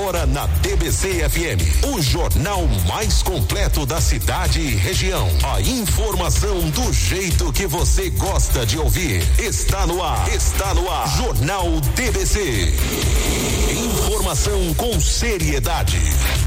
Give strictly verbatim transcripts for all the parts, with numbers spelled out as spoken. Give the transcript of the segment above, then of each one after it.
Agora na D B C F M, o jornal mais completo da cidade e região. A informação do jeito que você gosta de ouvir. Está no ar. Está no ar. Jornal D B C. Informação com seriedade.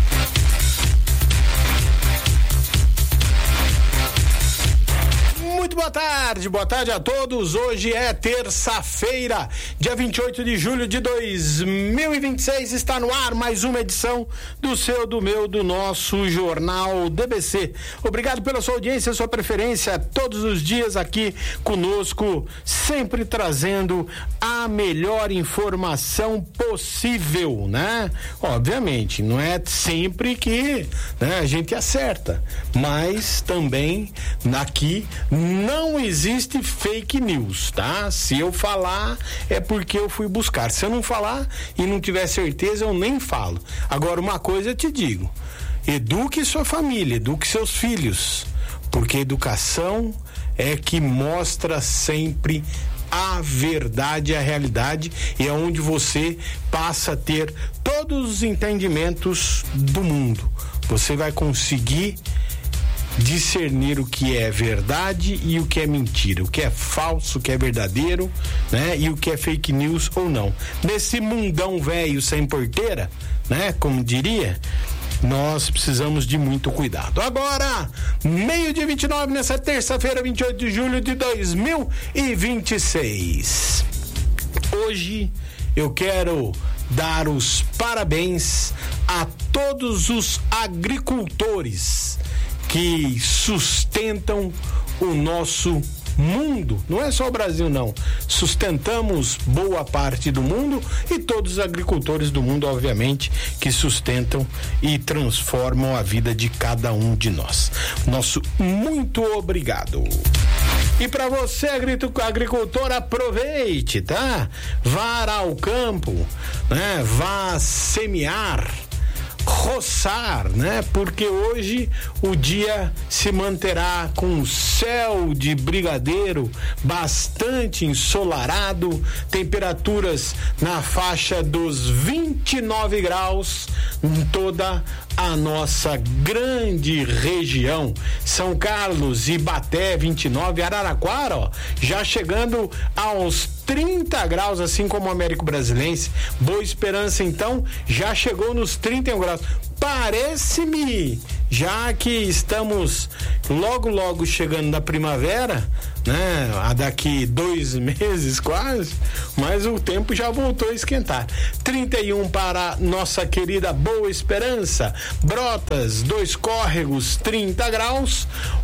Muito boa tarde, boa tarde a todos. Hoje é terça-feira, dia vinte e oito de julho de dois mil e vinte e seis. Está no ar mais uma edição do seu, do meu, do nosso Jornal D B C. Obrigado pela sua audiência, sua preferência, todos os dias aqui conosco, sempre trazendo a melhor informação possível, né? Obviamente, não é sempre que, né, a gente acerta, mas também aqui não existe fake news, tá? Se eu falar, é porque eu fui buscar. Se eu não falar e não tiver certeza, eu nem falo. Agora, uma coisa eu te digo: eduque sua família, eduque seus filhos, porque educação é que mostra sempre a verdade, a realidade, e é onde você passa a ter todos os entendimentos do mundo. Você vai conseguir discernir o que é verdade e o que é mentira, o que é falso, o que é verdadeiro, né? E o que é fake news ou não. Nesse mundão velho sem porteira, né? Como diria, nós precisamos de muito cuidado. Agora, meio-dia vinte e nove, nessa terça-feira, vinte e oito de julho de dois mil e vinte e seis. Hoje eu quero dar os parabéns a todos os agricultores que sustentam o nosso mundo. Não é só o Brasil, não. Sustentamos boa parte do mundo e todos os agricultores do mundo, obviamente, que sustentam e transformam a vida de cada um de nós. Nosso muito obrigado. E para você, agricultor, aproveite, tá? Vá ao campo, né? Vá semear, roçar, né? Porque hoje o dia se manterá com céu de brigadeiro, bastante ensolarado, temperaturas na faixa dos vinte e nove graus em toda a nossa grande região. São Carlos, Ibaté vinte e nove, Araraquara, ó, já chegando aos trinta graus, assim como o Américo Brasilense. Boa Esperança, então, já chegou nos trinta e um graus. Parece-me, já que estamos logo, logo chegando na primavera, né? A daqui dois meses quase, mas o tempo já voltou a esquentar. trinta e um para nossa querida Boa Esperança, Brotas, Dois Córregos, trinta graus,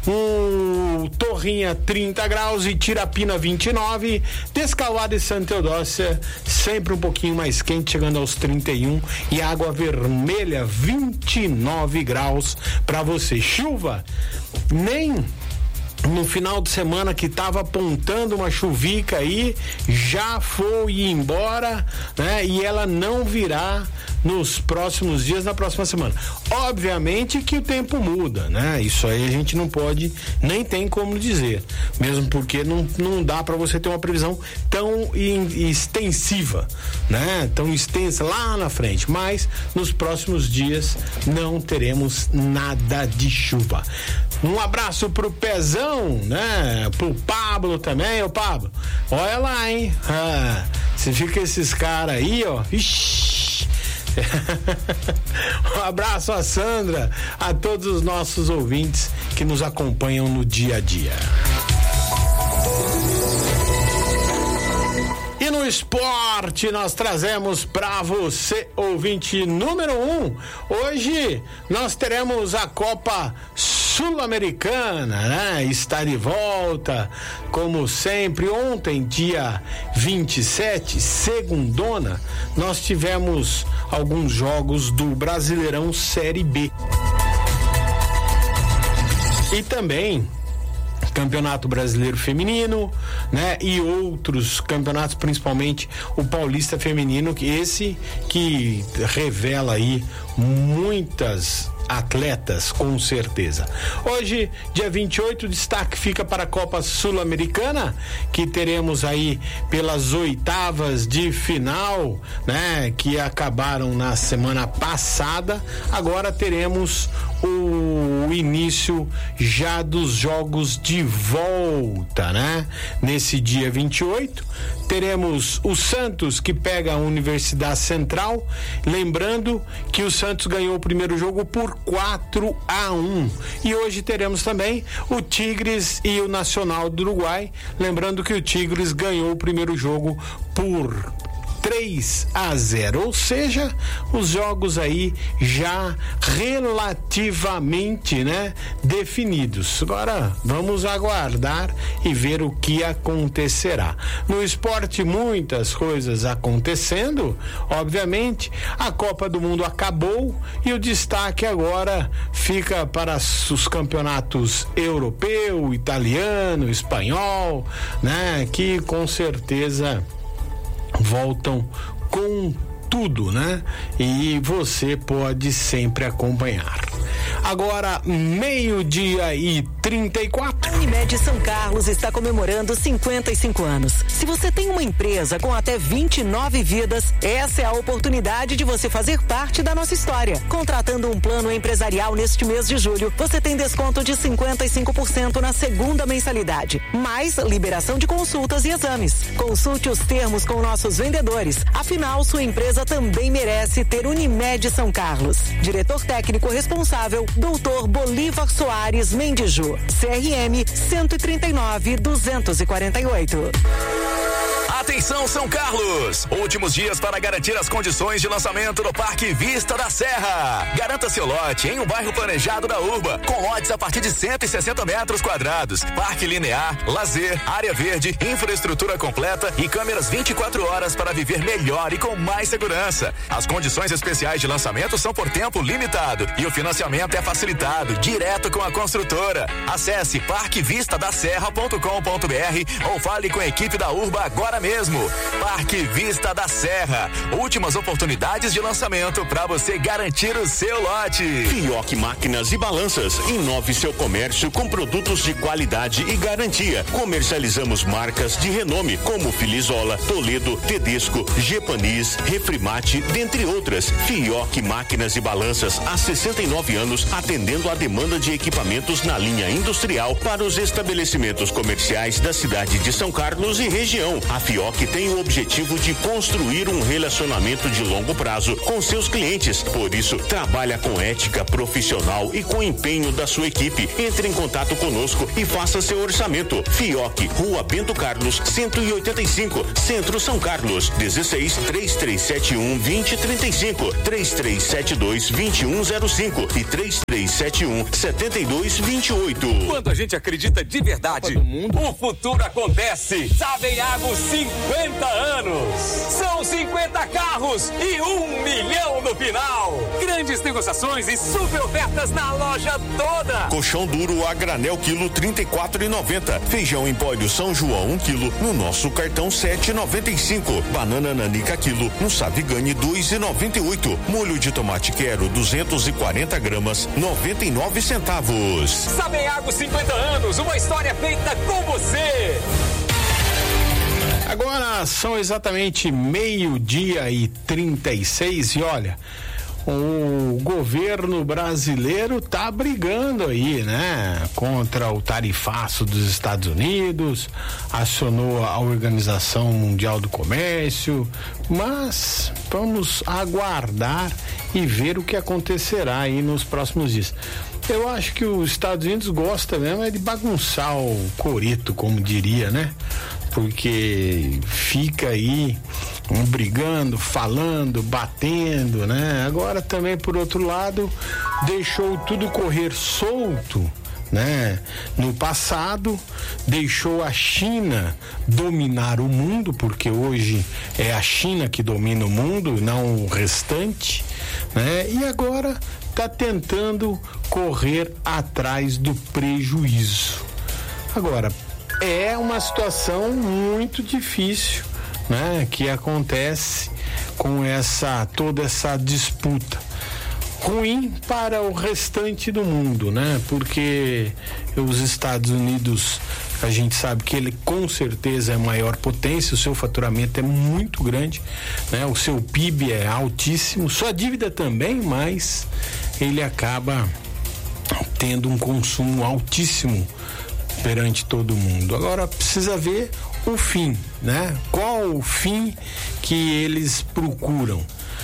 um Torrinha, trinta graus, e Tirapina, vinte e nove, Descalvado e Santa Teodócia, sempre um pouquinho mais quente, chegando aos trinta e um, e Água Vermelha, vinte e nove graus para você. Chuva, nem no final de semana que estava apontando uma chuvica aí, já foi embora, né? E ela não virá nos próximos dias, na próxima semana. Obviamente que o tempo muda, né? Isso aí a gente não pode, nem tem como dizer, mesmo porque não, não dá para você ter uma previsão tão in, extensiva, né? Tão extensa lá na frente, mas nos próximos dias não teremos nada de chuva. Um abraço pro Pezão, né? Pro Pablo também, ô Pablo, olha lá, hein? Ah, você fica esses caras aí, ó, ixi. Um abraço a Sandra, a todos os nossos ouvintes que nos acompanham no dia a dia. E no esporte nós trazemos para você, ouvinte número um, hoje nós teremos a Copa Sul-Americana, né? Está de volta, como sempre. Ontem, dia vinte e sete, segundona, nós tivemos alguns jogos do Brasileirão Série B. E também Campeonato Brasileiro Feminino, né? E outros campeonatos, principalmente o Paulista Feminino, que esse que revela aí muitas atletas, com certeza. Hoje, dia vinte e oito, destaque fica para a Copa Sul-Americana, que teremos aí pelas oitavas de final, né, que acabaram na semana passada. Agora teremos o início já dos jogos de volta, né? Nesse dia vinte e oito, teremos o Santos, que pega a Universidade Central, lembrando que o Santos ganhou o primeiro jogo por quatro a um, e hoje teremos também o Tigres e o Nacional do Uruguai, lembrando que o Tigres ganhou o primeiro jogo por três a zero, ou seja, os jogos aí já relativamente, né, definidos. Agora vamos aguardar e ver o que acontecerá. No esporte, muitas coisas acontecendo, obviamente. A Copa do Mundo acabou e o destaque agora fica para os campeonatos europeu, italiano, espanhol, né, que com certeza voltam com tudo, né? E você pode sempre acompanhar. Agora, meio-dia e trinta e quatro. A Unimed São Carlos está comemorando cinquenta e cinco anos. Se você tem uma empresa com até vinte e nove vidas, essa é a oportunidade de você fazer parte da nossa história. Contratando um plano empresarial neste mês de julho, você tem desconto de cinquenta e cinco por cento na segunda mensalidade, mais liberação de consultas e exames. Consulte os termos com nossos vendedores. Afinal, sua empresa também merece ter Unimed São Carlos. Diretor técnico responsável, doutor Bolívar Soares Mendiju. C R M cento e trinta e nove, duzentos e quarenta e oito. Atenção, São Carlos! Últimos dias para garantir as condições de lançamento no Parque Vista da Serra. Garanta seu lote em um bairro planejado da Urba, com lotes a partir de cento e sessenta metros quadrados. Parque linear, lazer, área verde, infraestrutura completa e câmeras vinte e quatro horas para viver melhor e com mais segurança. As condições especiais de lançamento são por tempo limitado e o financiamento é facilitado direto com a construtora. Acesse parque vista da serra ponto com ponto b r ou fale com a equipe da Urba agora mesmo. Parque Vista da Serra. Últimas oportunidades de lançamento para você garantir o seu lote. Fioc Máquinas e Balanças. Inove seu comércio com produtos de qualidade e garantia. Comercializamos marcas de renome como Filizola, Toledo, Tedesco, Gepanis, Refrimate, dentre outras. Fioc Máquinas e Balanças há sessenta e nove anos atendendo a demanda de equipamentos na linha industrial para os estabelecimentos comerciais da cidade de São Carlos e região. A Fioc tem o objetivo de construir um relacionamento de longo prazo com seus clientes. Por isso, trabalha com ética profissional e com empenho da sua equipe. Entre em contato conosco e faça seu orçamento. Fioc, Rua Bento Carlos, cento e oitenta e cinco, Centro São Carlos. dezesseis, três três sete um, dois zero três cinco, três três sete dois, dois um zero cinco e três três sete um, sete dois dois oito. Quando a gente acredita de verdade, o futuro acontece. Saveago cinquenta anos. São cinquenta carros e um milhão no final. Grandes negociações e super ofertas na loja toda. Colchão duro a granel quilo trinta e quatro e noventa. Feijão em pó do São João um quilo no nosso cartão sete e noventa e cinco. Banana nanica quilo no Savigane dois e noventa e oito. Molho de tomate quero duzentos e quarenta gramas noventa e nove centavos. Saveago cinquenta anos, uma história feita com você. Agora são exatamente meio-dia e trinta e seis e olha, o governo brasileiro tá brigando aí, né? Contra o tarifaço dos Estados Unidos, acionou a Organização Mundial do Comércio, mas vamos aguardar e ver o que acontecerá aí nos próximos dias. Eu acho que os Estados Unidos gosta mesmo é de bagunçar o coreto, como diria, né? Porque fica aí um brigando, falando, batendo, né? Agora também, por outro lado, deixou tudo correr solto, né? No passado, deixou a China dominar o mundo, porque hoje é a China que domina o mundo, não o restante, né? E agora está tentando correr atrás do prejuízo. Agora, é uma situação muito difícil, né, que acontece com essa toda essa disputa. ruim para o restante do mundo, né? Porque os Estados Unidos, a gente sabe que ele com certeza é a maior potência, o seu faturamento é muito grande, né? O seu P I B é altíssimo, sua dívida também, mas ele acaba tendo um consumo altíssimo perante todo mundo. Agora precisa ver o fim, né? Qual o fim que eles procuram?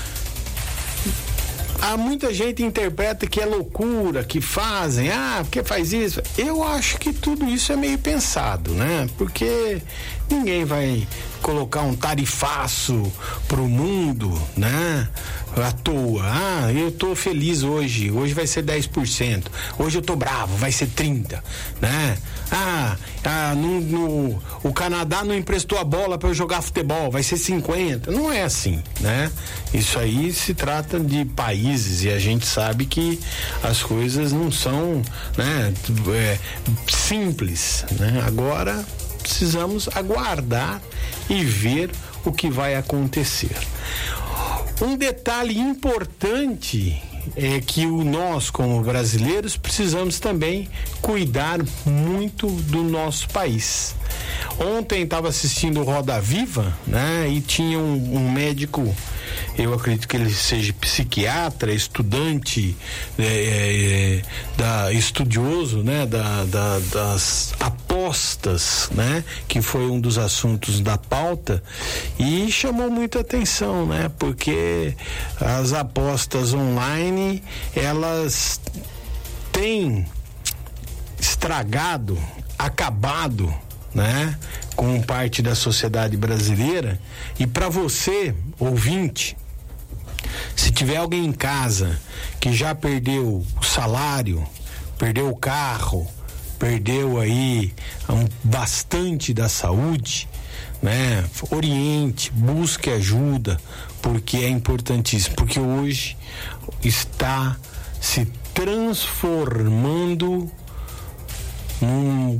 Há muita gente que interpreta que é loucura, que fazem, ah, porque faz isso. Eu acho que tudo isso é meio pensado, né? Porque ninguém vai colocar um tarifaço pro mundo, né? À toa. Ah, eu tô feliz hoje, hoje vai ser dez por cento. Hoje eu tô bravo, vai ser trinta por cento, né? Ah, ah no, no, o Canadá não emprestou a bola para eu jogar futebol, vai ser cinquenta por cento. Não é assim, né? Isso aí se trata de países e a gente sabe que as coisas não são, né, é, simples, né? Agora precisamos aguardar e ver o que vai acontecer. Um detalhe importante é que o nós, como brasileiros, precisamos também cuidar muito do nosso país. Ontem estava assistindo o Roda Viva, né? E tinha um, um médico, eu acredito que ele seja psiquiatra, estudante, é, é, da, estudioso, né? Da, da, das apostas, né? Que foi um dos assuntos da pauta e chamou muita atenção, né? Porque as apostas online, elas têm estragado, acabado, né, com parte da sociedade brasileira. E para você, ouvinte, se tiver alguém em casa que já perdeu o salário, perdeu o carro, perdeu aí um, bastante da saúde, né, oriente, busque ajuda, porque é importantíssimo, porque hoje está se transformando num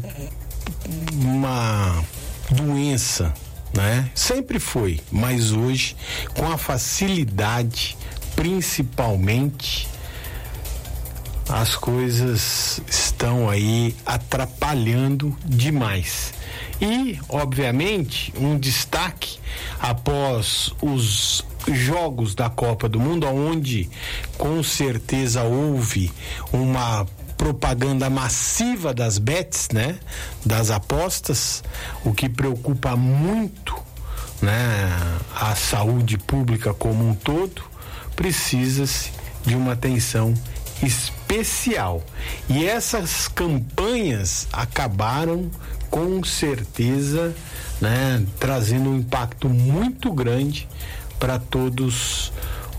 uma doença, né? Sempre foi, mas hoje com a facilidade, principalmente, as coisas estão aí atrapalhando demais. E, obviamente, um destaque após os jogos da Copa do Mundo, onde com certeza houve uma propaganda massiva das bets, né? Das apostas, o que preocupa muito, né? A saúde pública como um todo. Precisa-se de uma atenção especial. E essas campanhas acabaram, com certeza, né? Trazendo um impacto muito grande para todos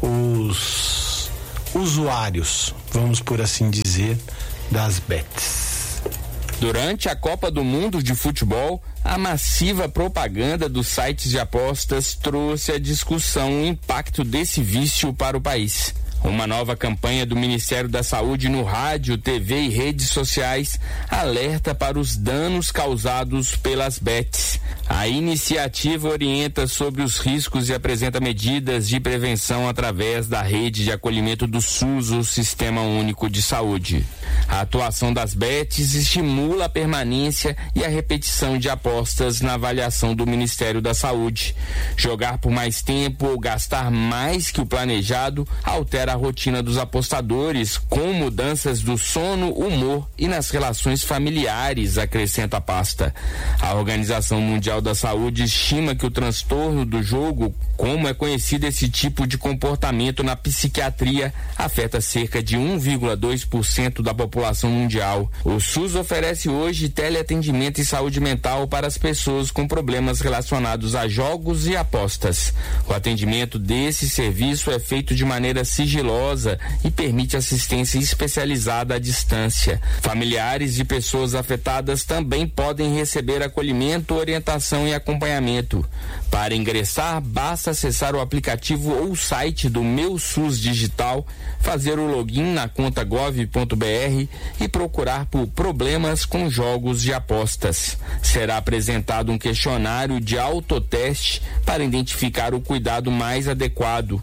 os usuários, vamos por assim dizer, das bets. Durante a Copa do Mundo de Futebol, a massiva propaganda dos sites de apostas trouxe à discussão o impacto desse vício para o país. Uma nova campanha do Ministério da Saúde no rádio, T V e redes sociais alerta para os danos causados pelas bets. A iniciativa orienta sobre os riscos e apresenta medidas de prevenção através da rede de acolhimento do SUS, o Sistema Único de Saúde. A atuação das bets estimula a permanência e a repetição de apostas na avaliação do Ministério da Saúde. Jogar por mais tempo ou gastar mais que o planejado altera a rotina dos apostadores, com mudanças do sono, humor e nas relações familiares, acrescenta a pasta. A Organização Mundial da Saúde estima que o transtorno do jogo, como é conhecido esse tipo de comportamento na psiquiatria, afeta cerca de um vírgula dois por cento da população mundial. O SUS oferece hoje teleatendimento e saúde mental para as pessoas com problemas relacionados a jogos e apostas. O atendimento desse serviço é feito de maneira sigilosa e permite assistência especializada à distância. Familiares de pessoas afetadas também podem receber acolhimento, orientação e acompanhamento. Para ingressar, basta acessar o aplicativo ou o site do Meu SUS Digital, fazer o login na conta gov ponto br e procurar por problemas com jogos de apostas. Será apresentado um questionário de autoteste para identificar o cuidado mais adequado.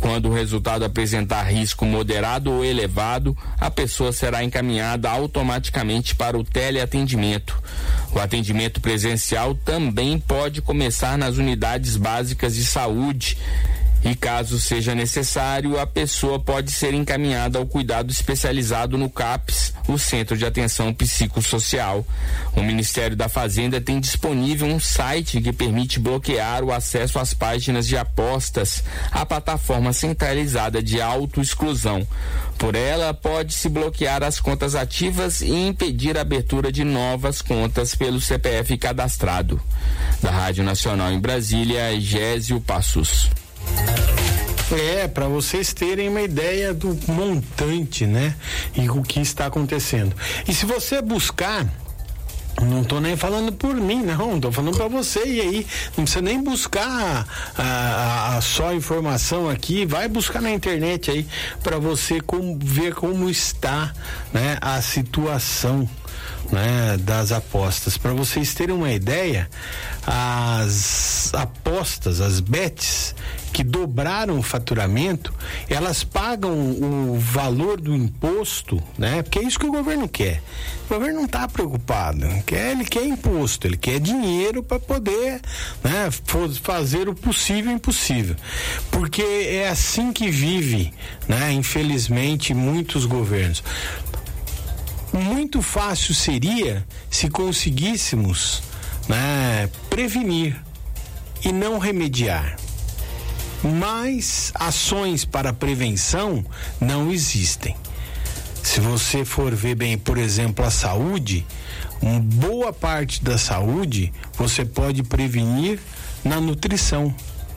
Quando o resultado apresentar risco moderado ou elevado, a pessoa será encaminhada automaticamente para o teleatendimento. O atendimento presencial também pode começar nas unidades básicas de saúde. E caso seja necessário, a pessoa pode ser encaminhada ao cuidado especializado no CAPS, o Centro de Atenção Psicossocial. O Ministério da Fazenda tem disponível um site que permite bloquear o acesso às páginas de apostas, a plataforma centralizada de autoexclusão. Por ela, pode-se bloquear as contas ativas e impedir a abertura de novas contas pelo C P F cadastrado. Da Rádio Nacional em Brasília, Gésio Passos. É, para vocês terem uma ideia do montante, né? E o que está acontecendo. E se você buscar, não tô nem falando por mim, não, tô falando para você, e aí não precisa nem buscar a, a, a só informação aqui, vai buscar na internet aí para você com, ver como está, né, a situação, né, das apostas. Para vocês terem uma ideia, as apostas, as bets que dobraram o faturamento, elas pagam o valor do imposto, né? Porque é isso que o governo quer. O governo não está preocupado, quer, ele quer imposto, ele quer dinheiro para poder, né, fazer o possível e impossível. Porque é assim que vive, né, infelizmente, muitos governos. Muito fácil seria se conseguíssemos, né, prevenir e não remediar. Mas ações para prevenção não existem. Se você for ver bem, por exemplo, a saúde, uma boa parte da saúde você pode prevenir na nutrição,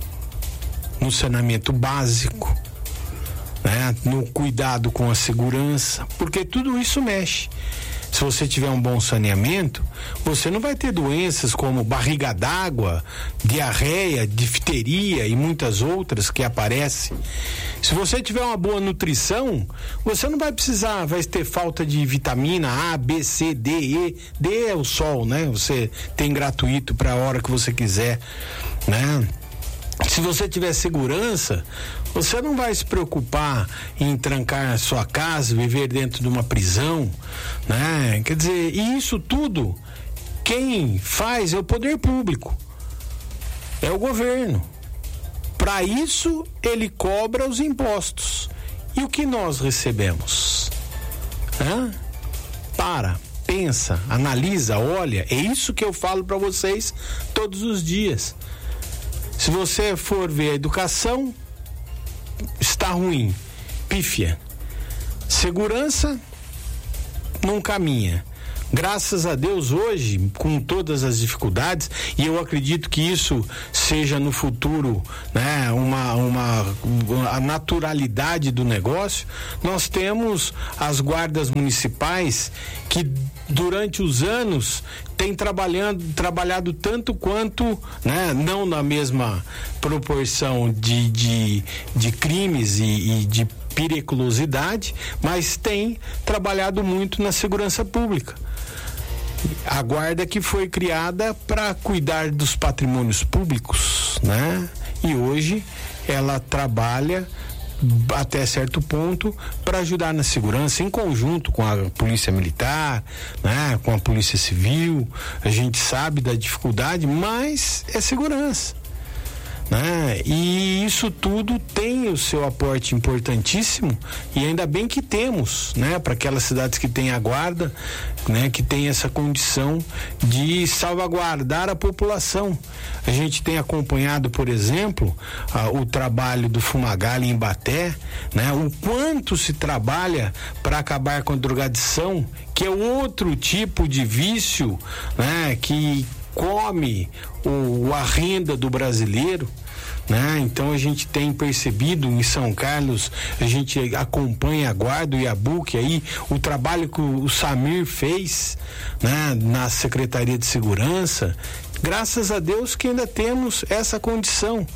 no saneamento básico, né, no cuidado com a segurança, porque tudo isso mexe. Se você tiver um bom saneamento, você não vai ter doenças como barriga d'água, diarreia, difteria e muitas outras que aparecem. Se você tiver uma boa nutrição, você não vai precisar, vai ter falta de vitamina A, B, C, D, E. D é o sol, né? Você tem gratuito para a hora que você quiser, né? Se você tiver segurança, você não vai se preocupar em trancar a sua casa, viver dentro de uma prisão, né? Quer dizer, e isso tudo, quem faz é o poder público, é o governo. Para isso, ele cobra os impostos. E o que nós recebemos? Hã? Para, pensa, analisa, olha, é isso que eu falo para vocês todos os dias. Se você for ver a educação, está ruim, pífia. Segurança não caminha. Graças a Deus hoje, com todas as dificuldades, e eu acredito que isso seja no futuro, né, uma, uma, a naturalidade do negócio, nós temos as guardas municipais que durante os anos têm trabalhando, trabalhado tanto quanto, né, não na mesma proporção de, de, de crimes e, e de periculosidade, mas tem trabalhado muito na segurança pública. A guarda que foi criada para cuidar dos patrimônios públicos, né? E hoje ela trabalha até certo ponto para ajudar na segurança em conjunto com a polícia militar, né? Com a polícia civil. A gente sabe da dificuldade, mas é segurança, né? E isso tudo tem o seu aporte importantíssimo, e ainda bem que temos, né, para aquelas cidades que têm a guarda, né, que tem essa condição de salvaguardar a população. A gente tem acompanhado, por exemplo, ah, o trabalho do Fumagalli em Ibaté, né, o quanto se trabalha para acabar com a drogadição, que é outro tipo de vício, né, que come o, a renda do brasileiro, né? Então a gente tem percebido em São Carlos, a gente acompanha a guarda, o Iabuque aí, o trabalho que o, o Samir fez, né, na Secretaria de Segurança. Graças a Deus que ainda temos essa condição,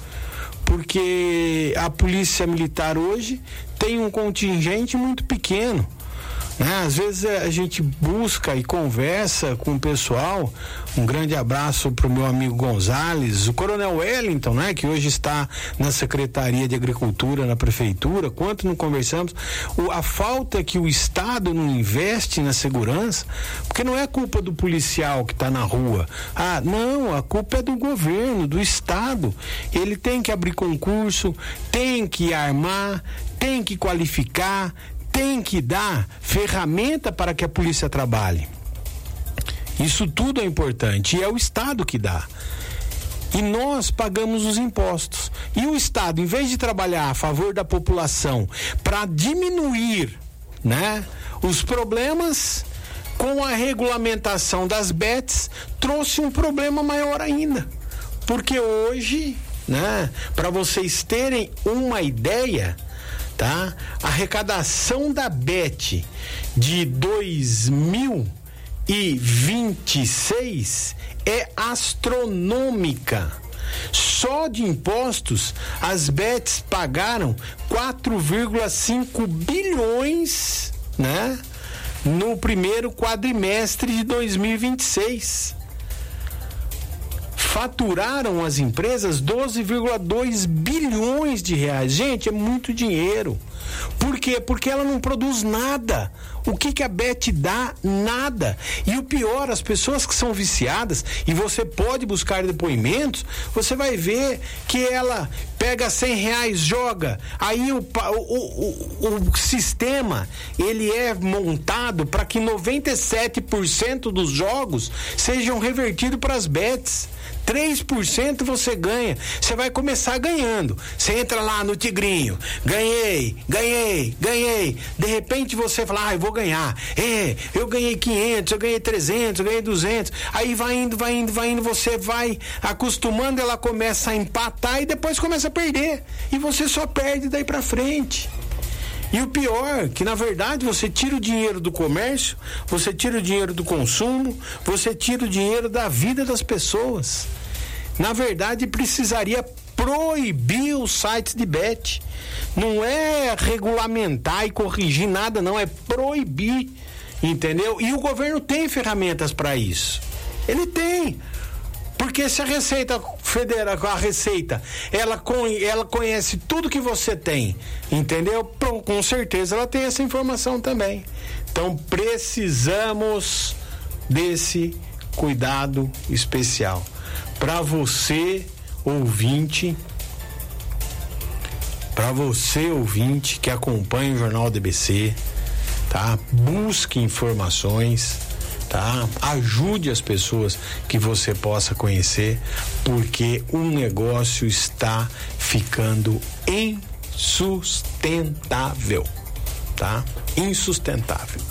porque a Polícia Militar hoje tem um contingente muito pequeno, né? Às vezes a gente busca e conversa com o pessoal. Um grande abraço para o meu amigo Gonzales, o Coronel Wellington, né? Que hoje está na Secretaria de Agricultura, na Prefeitura. Quanto não conversamos, o, a falta que o Estado não investe na segurança, porque não é culpa do policial que está na rua. Ah, não, a culpa é do governo, do Estado. Ele tem que abrir concurso, tem que armar, tem que qualificar, tem que dar ferramenta para que a polícia trabalhe. Isso tudo é importante e é o Estado que dá. E nós pagamos os impostos. E o Estado, em vez de trabalhar a favor da população para diminuir, né, os problemas, com a regulamentação das bets, trouxe um problema maior ainda. Porque hoje, né, para vocês terem uma ideia, tá? A arrecadação da Bet de dois mil e vinte e seis é astronômica. Só de impostos, as bets pagaram quatro vírgula cinco bilhões, né, no primeiro quadrimestre de dois mil e vinte e seis. Faturaram as empresas doze vírgula dois bilhões de reais. Gente, é muito dinheiro. Por quê? Porque ela não produz nada. O que que a Bet dá? Nada. E o pior, as pessoas que são viciadas, e você pode buscar depoimentos, você vai ver que ela pega cem reais, joga. Aí o, o, o, o sistema, ele é montado para que noventa e sete por cento dos jogos sejam revertidos para as bets. três por cento você ganha. Você vai começar ganhando. Você entra lá no Tigrinho. Ganhei, ganhei, ganhei. De repente você fala, ah, eu vou ganhar. É, eu ganhei quinhentos, eu ganhei trezentos, eu ganhei duzentos. Aí vai indo, vai indo, vai indo. Você vai acostumando, ela começa a empatar e depois começa a perder. E você só perde daí pra frente. E o pior, que na verdade você tira o dinheiro do comércio, você tira o dinheiro do consumo, você tira o dinheiro da vida das pessoas. Na verdade, precisaria proibir os sites de bet. Não é regulamentar e corrigir nada, não, é proibir, entendeu? E o governo tem ferramentas para isso. Ele tem. Porque se a Receita Federal, a Receita, ela, ela conhece tudo que você tem, entendeu? Pronto, com certeza ela tem essa informação também. Então precisamos desse cuidado especial. Para você, ouvinte, para você, ouvinte, que acompanha o Jornal D B C, tá? Busque informações, tá? Ajude as pessoas que você possa conhecer, porque o negócio está ficando insustentável, tá? Insustentável.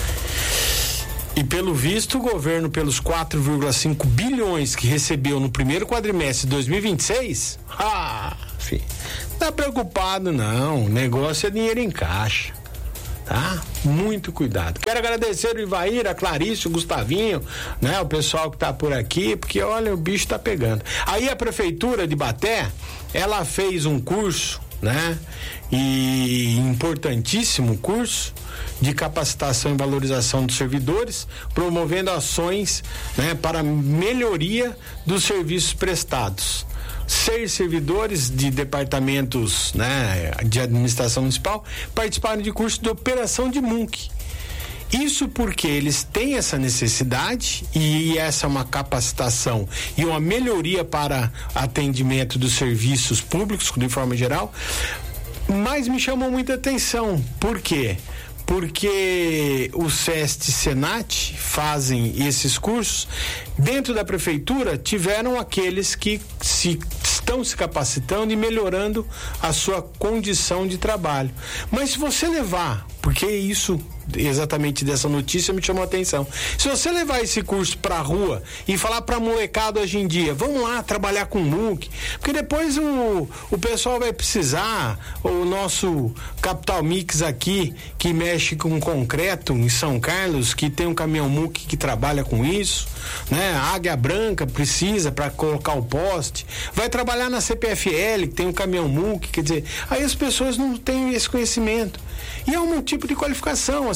E pelo visto, o governo, pelos quatro vírgula cinco bilhões que recebeu no primeiro quadrimestre de dois mil e vinte e seis, ah, filho, não tá preocupado não, o negócio é dinheiro em caixa. Tá? Muito cuidado. Quero agradecer o Ivair, a Clarice, o Gustavinho, né? O pessoal que tá por aqui, porque olha, o bicho tá pegando. Aí a prefeitura de Baté, ela fez um curso, né? E importantíssimo curso de capacitação e valorização dos servidores, promovendo ações, né, para melhoria dos serviços prestados. Seis servidores de departamentos, né, de administração municipal participaram de curso de operação de M U C. Isso porque eles têm essa necessidade e essa é uma capacitação e uma melhoria para atendimento dos serviços públicos de forma geral, mas me chamou muita atenção. Por quê? Porque o SEST e Senat fazem esses cursos. Dentro da prefeitura tiveram aqueles que se, estão se capacitando e melhorando a sua condição de trabalho. Mas se você levar, porque isso exatamente dessa notícia me chamou a atenção, se você levar esse curso pra rua e falar pra molecada hoje em dia, vamos lá trabalhar com M U C, porque depois o, o pessoal vai precisar, o nosso Capital Mix aqui, que mexe com concreto em São Carlos, que tem um caminhão M U C que trabalha com isso, né? A Águia Branca precisa para colocar o poste, vai trabalhar na C P F L, que tem um caminhão M U C, quer dizer, aí as pessoas não têm esse conhecimento. E é um tipo de qualificação,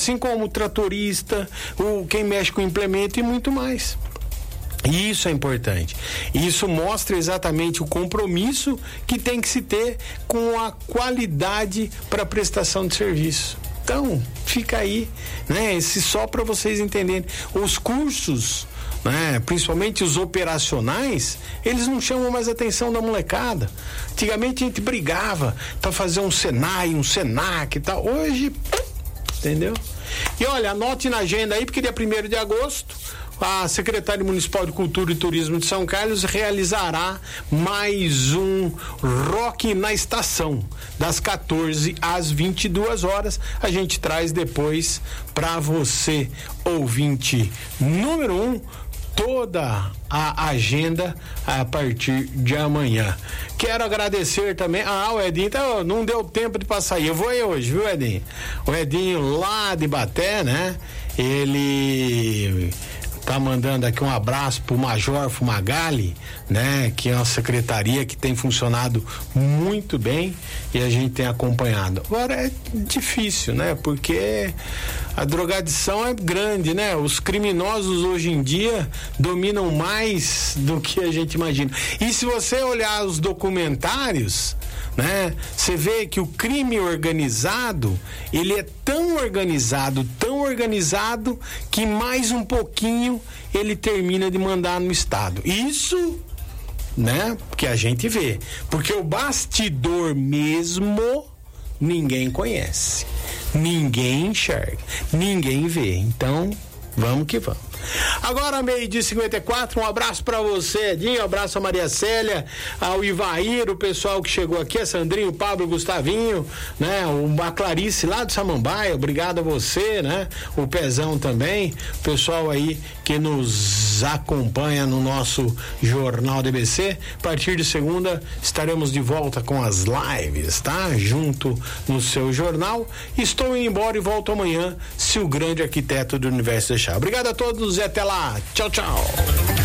assim como o tratorista, o quem mexe com implemento e muito mais. E isso é importante. Isso mostra exatamente o compromisso que tem que se ter com a qualidade para prestação de serviço. Então, fica aí, né? Esse só para vocês entenderem. Os cursos, né, principalmente os operacionais, eles não chamam mais a atenção da molecada. Antigamente a gente brigava para fazer um Senai, um Senac e tal. Hoje, entendeu? E olha, anote na agenda aí, porque dia primeiro de agosto a Secretaria Municipal de Cultura e Turismo de São Carlos realizará mais um Rock na Estação, das quatorze às vinte e duas horas. A gente traz depois para você, ouvinte número um, toda a agenda a partir de amanhã. Quero agradecer também. Ah, o Edinho tá, não deu tempo de passar aí. Eu vou aí hoje, viu, Edinho? O Edinho lá de Baté, né? Ele tá mandando aqui um abraço pro Major Fumagalli, né? Que é uma secretaria que tem funcionado muito bem e a gente tem acompanhado. Agora é difícil, né? Porque a drogadição é grande, né? Os criminosos hoje em dia dominam mais do que a gente imagina. E se você olhar os documentários, né? Você vê que o crime organizado, ele é tão organizado, tão organizado, que mais um pouquinho ele termina de mandar no estado. Isso, né? Que a gente vê. Porque o bastidor mesmo, ninguém conhece. Ninguém enxerga. Ninguém vê. Então, vamos que vamos. Agora, meio-dia e cinquenta e quatro, um abraço pra você, Edinho, um abraço a Maria Célia, ao Ivair, o pessoal que chegou aqui, a Sandrinho, o Pablo, o Gustavinho, né, o, a Clarice lá do Samambaia, obrigado a você, né, o Pezão também, o pessoal aí que nos acompanha no nosso Jornal D B C. A partir de segunda estaremos de volta com as lives, tá? Junto no seu jornal. Estou indo embora e volto amanhã, se o grande arquiteto do universo deixar. Obrigado a todos e até lá. Tchau, tchau.